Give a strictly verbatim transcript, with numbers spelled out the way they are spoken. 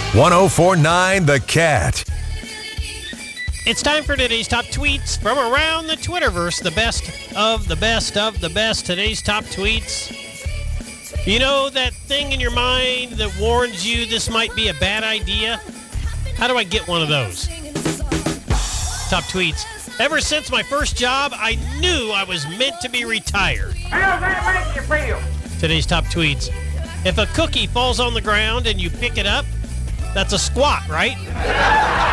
one oh four point nine The Cat. It's time for today's top tweets from around the Twitterverse. The best of the best of the best. Today's top tweets. You know that thing in your mind that warns you this might be a bad idea? How do I get one of those? Top tweets. Ever since my first job, I knew I was meant to be retired. How does that make you feel? Today's top tweets. If a cookie falls on the ground and you pick it up, that's a squat, right?